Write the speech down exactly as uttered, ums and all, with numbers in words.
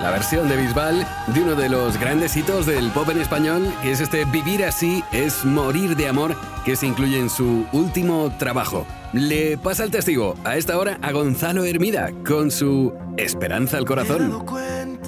la versión de Bisbal de uno de los grandes hitos del pop en español, que es este Vivir así es morir de amor, que se incluye en su último trabajo. Le pasa el testigo a esta hora a Gonzalo Hermida con su Esperanza al corazón.